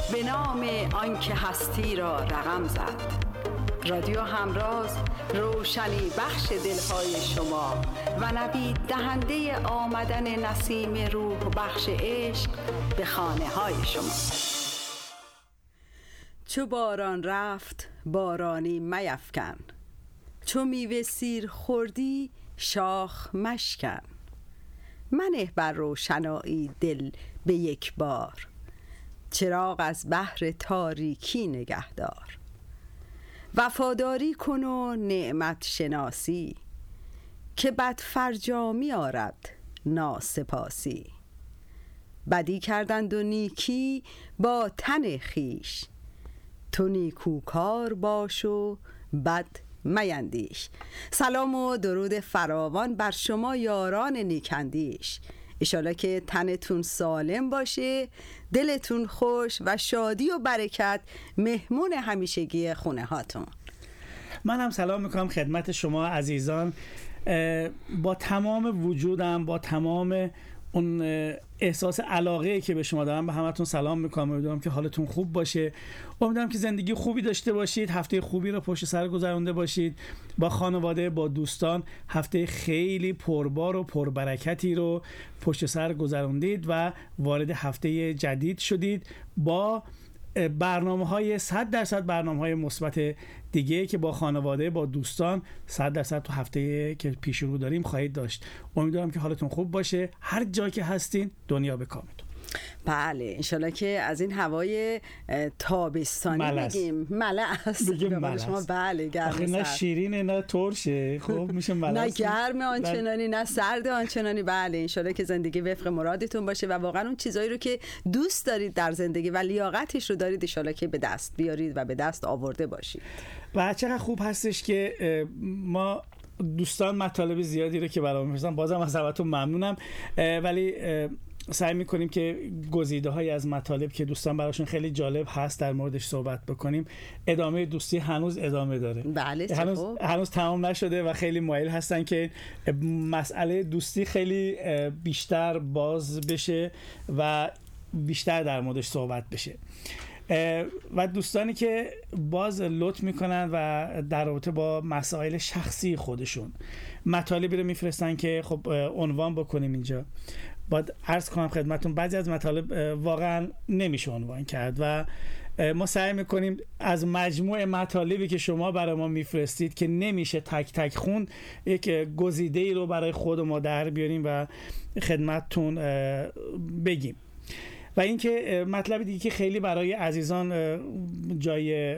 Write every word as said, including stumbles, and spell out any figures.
به نام آنکه هستی را رقم زد. رادیو همراز، روشنی بخش دلهای شما و نوید دهنده آمدن نسیم روح بخش عشق به خانه های شما. چو باران رفت بارانی میفکن، چو میوه سیر خوردی شاخ مشکن. منه بر روشنایی دل به یک بار، چراغ از بحر تاریکی نگهدار. وفاداری کن و نعمت شناسی، که بد فرجامی آرد ناسپاسی. بدی کردند و نیکی با تن خویش، تو نیکوکار باش و بد میندیش. سلام و درود فراوان بر شما یاران نیکندیش. انشالله که تنتون سالم باشه، دلتون خوش و شادی و برکت مهمون همیشگی خونه هاتون. من هم سلام میکنم خدمت شما عزیزان. با تمام وجودم، با تمام اون احساس علاقه‌ای که به شما دارم به همتون سلام میکنم. امیدوارم که حالتون خوب باشه، امیدوارم که زندگی خوبی داشته باشید، هفته خوبی رو پشت سر گذرونده باشید، با خانواده، با دوستان هفته خیلی پربار و پربرکتی رو پشت سر گذروندید و وارد هفته جدید شدید با برنامه‌های صد درصد برنامه‌های مثبت دیگه که با خانواده، با دوستان صد درصد تو هفته که پیش رو داریم خواهید داشت. امیدوارم که حالتون خوب باشه هر جا که هستین، دنیا به کامتون. بله انشالله که از این هوای تابستانی ملس. بگیم ملس بگیم ملس. شما بله گرم آخه نه شیرینه نه ترشه، خب میشه ملس. نه گرم آنچنانی نه سرد آنچنانی. بله انشالله که زندگی وفق مرادتون باشه و واقعا اون چیزایی رو که دوست دارید در زندگی و لیاقتش رو دارید انشالله که به دست بیارید و به دست آورده باشید. و چقدر خوب هستش که ما دوستان مطالب زیادی رو که برامون می‌فرستن، بازم از همتون ممنونم، ولی سعی میکنیم که گزیده های از مطالب که دوستان براشون خیلی جالب هست در موردش صحبت بکنیم. ادامه دوستی هنوز ادامه داره. بله هنوز, هنوز تمام نشده و خیلی مایل هستن که مسئله دوستی خیلی بیشتر باز بشه و بیشتر در موردش صحبت بشه. و دوستانی که باز لطف میکنن و در رابطه با مسائل شخصی خودشون مطالبی رو میفرستن که خب عنوان بکنیم اینجا، باید عرض کنم خدمتون بعضی از مطالب واقعا نمیشه عنوان کرد و ما سعی میکنیم از مجموع مطالبی که شما برای ما میفرستید که نمیشه تک تک خوند، یک گزیده ای رو برای خود ما در بیاریم و خدمتتون بگیم. و اینکه مطلب دیگه که خیلی برای عزیزان جای